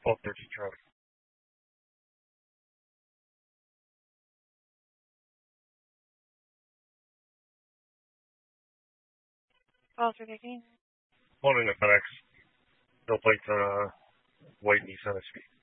12:30 Charlie. Call for taking. Morning to FedEx. No plate white Nissan SV.